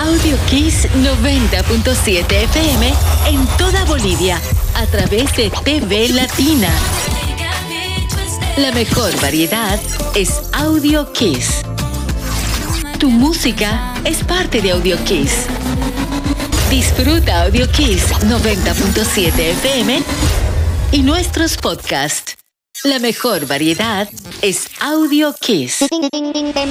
Audio Kiss 90.7 FM en toda Bolivia a través de TV Latina. La mejor variedad es Audio Kiss. Tu música es parte de Audio Kiss. Disfruta Audio Kiss 90.7 FM y nuestros podcasts. La mejor variedad es Audio Kiss.